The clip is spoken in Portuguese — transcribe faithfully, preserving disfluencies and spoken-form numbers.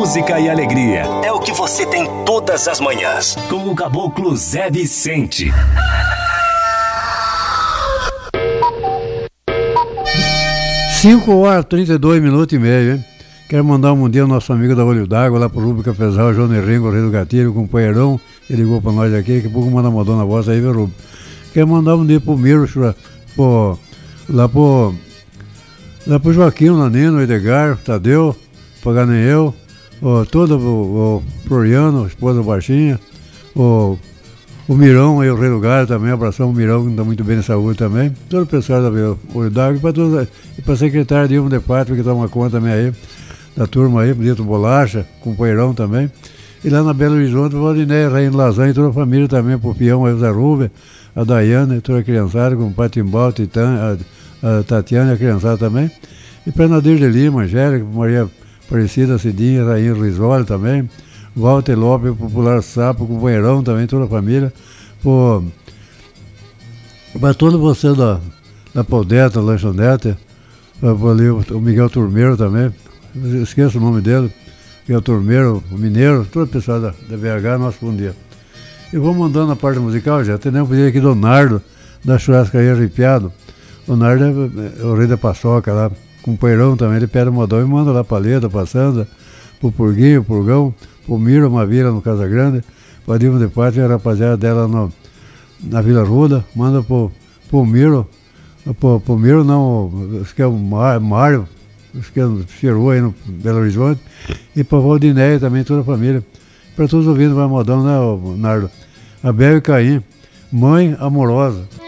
música e alegria. É o que você tem todas as manhãs. Com o Caboclo Zé Vicente. cinco horas, trinta e dois minutos e meio, hein? Quero mandar um bom dia ao nosso amigo da Olho d'Água, lá pro Rubio Cafezal, João Nerrengo, o Rei do Gatilho, o companheirão. Ele ligou pra nós aqui, daqui a pouco manda uma dona voz aí, viu, Rubio? Quero mandar um dia pro Miro, pro, lá pro, lá pro Joaquim, o Nanino, o Edgar, o Tadeu, pro Ganeu, o, todo o, o Floriano, a esposa Baixinha, o, o Mirão, aí, o Rei do Galho também, abração o Mirão, que está muito bem de saúde também, todo o pessoal da Olho d'Água, e para todos, e para a secretária de Ilma de Pátria, que toma conta também aí, da turma aí, Dito Bolacha, companheirão também. E lá na Belo Horizonte, o Valdiné, Rainha Lasanha e toda a família também, pro Pião, aí, o Zé Rubem, a Daiane, e toda a criançada, com o Patimbal, Titã, a, a Tatiana, a criançada também. E para Nadir de Lima, Angélica, Maria Aparecida, Cidinha, Rainha Risoli também. Walter Lopes, Popular Sapo, companheirão também, toda a família. Para todos vocês da, da Paudeta, Lanchonete, ali, o, o Miguel Turmeiro também. Eu esqueço o nome dele, que é o Turmeiro, o Mineiro, todo o pessoal da, da B H, nosso bom dia. E vou mandando a parte musical, já tem um pedido aqui do Nardo, da Churrascaria Arrepiado. O Nardo é, é o rei da paçoca lá, companheirão também, ele pede o modão e manda lá pra Leda, pra Sandra, pro Purguinho, pro Purgão, pro Miro, Mavila no Casa Grande, pra Dilma de Pátria, a rapaziada dela no, na Vila Ruda, manda pro, pro Miro, pro, pro Miro não, acho que é o Mário, acho que é o Cheru aí no Belo Horizonte, e para Valdinéia também, toda a família. Para todos os ouvindo, vai modão, né, Nardo? Abel e Caim, Mãe Amorosa.